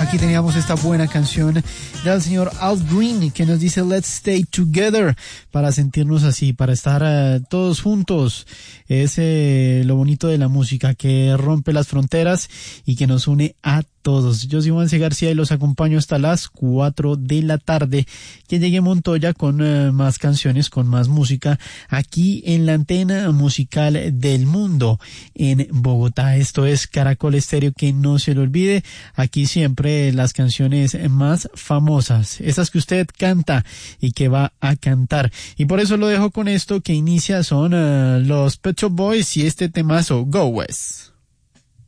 aquí teníamos esta buena canción del señor Al Green que nos dice Let's Stay Together, para sentirnos así, para estar todos juntos. Es lo bonito de la música, que rompe las fronteras y que nos une a todos. Yo soy Juanse García y los acompaño hasta las 4 de la tarde, que llegue Montoya con más canciones, con más música, aquí en la antena musical del mundo en Bogotá. Esto es Caracol Estéreo, que no se le olvide, aquí siempre las canciones más famosas, esas que usted canta y que va a cantar. Y por eso lo dejo con esto que inicia, son los Pet Shop Boys y este temazo, Go West.